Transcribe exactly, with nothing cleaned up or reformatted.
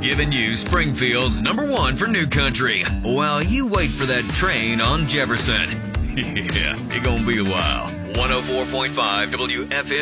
giving you Springfield's number one for new country while you wait for that train on Jefferson. Yeah, it's gonna be a while. one oh four point five W F M